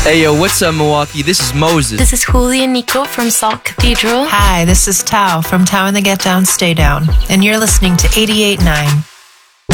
Hey yo, what's up Milwaukee? This is Moses. This is Julia Nico from Salt Cathedral. Hi, this is Tao from Tao and the Get Down Stay Down, and you're listening to 88.9.